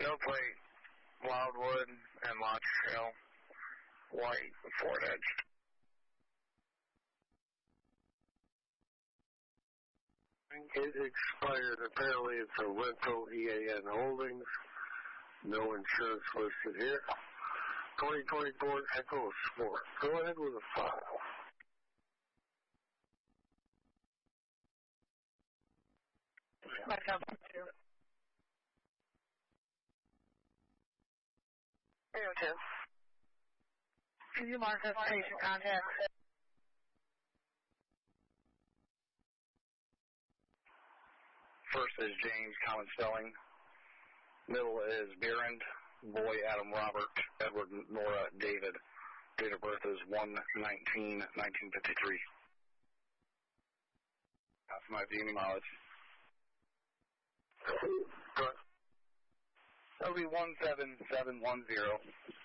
No plate, Wildwood and Montreal, white, Ford Edge. It expired. Apparently it's a rental EAN Holdings. No insurance listed here. 2024 Echo Sport. Go ahead with a file. My company too. 302. Can you mark this patient contact? First is James, common spelling. Middle is Behrend, boy Adam Robert, Edward Nora David. Date of birth is 1/19/1953. That's my view mileage. That'll be 17710.